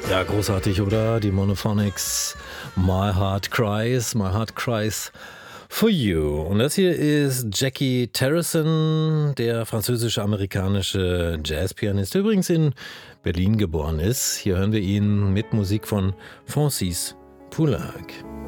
Ja, großartig, oder? Die Monophonics. My Heart Cries for You. Und das hier ist Jackie Terrison, der französische-amerikanische Jazzpianist, der übrigens in Berlin geboren ist. Hier hören wir ihn mit Musik von Francis Poulenc.